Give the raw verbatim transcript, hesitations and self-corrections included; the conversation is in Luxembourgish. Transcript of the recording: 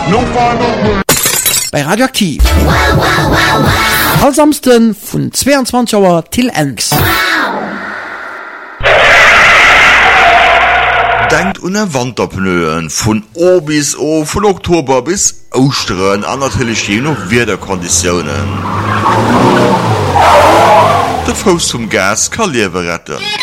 Bei Radioaktiv. All samsten vun zweiundzwanzig Uhr till eins. Denkt un Wanderpnøen vun O bis O, vun Oktober bis Austeren an natürlich je noch Wederkonditionen. Dat Faus zum Gas kann Liewe retten.